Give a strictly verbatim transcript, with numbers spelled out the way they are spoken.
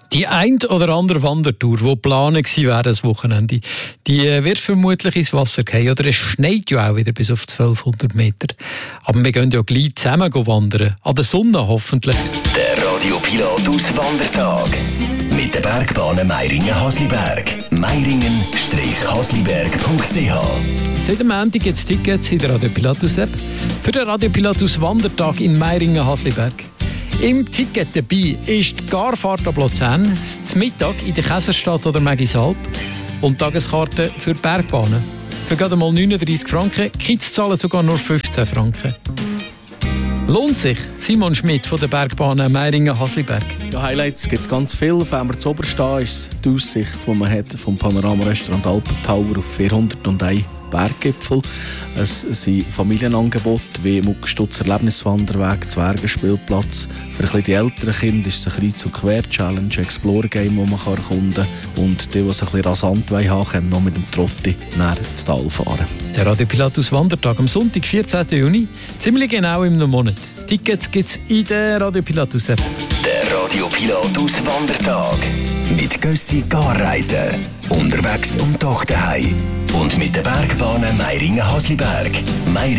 Die ein oder andere Wandertour, die geplant war das Wochenende, die wird vermutlich ins Wasser fallen. Oder es schneit ja auch wieder bis auf zwölfhundert Meter. Aber wir gehen ja gleich zusammen wandern. An der Sonne hoffentlich. Der Radio Pilatus Wandertag. Mit der Bergbahnen Meiringen-Hasliberg. Meiringen-hasliberg punkt c h. Seit dem Montag gibt es Tickets in der Radio Pilatus App für den Radio Pilatus Wandertag in Meiringen-Hasliberg. Im Ticket dabei ist die Garfahrt ab Luzern, das Mittag in der Käserstadt oder Mägisalp und Tageskarten für Bergbahnen. Für gerade mal neununddreissig Franken, Kids zahlen sogar nur fünfzehn Franken. Lohnt sich? Simon Schmidt von der Bergbahnen Meiringen-Hasliberg. Ja, Highlights gibt es ganz viel. Wenn wir zu oberstehen, ist die Aussicht, die man hat vom Panorama-Restaurant Alpentower auf vierhunderteins Berggipfel. Es sind Familienangebote wie Muckstutzer Erlebniswanderweg, Zwergenspielplatz. Für ein bisschen die älteren Kinder ist es ein Kreuz- und Quer-Challenge, Explore-Game, das man erkunden kann. Und die, die es ein bisschen rasant haben wollen, können noch mit dem Trotti näher ins Tal fahren. Der Radio Pilatus Wandertag am Sonntag, vierzehnten Juni, ziemlich genau in einem Monat. Tickets gibt es in der Radio Pilatus App. Der Radio Pilatus Wandertag. Mit Gössi Garreisen. Unterwegs und doch daheim. Und mit der Bergbahnen Meiringen-Hasliberg.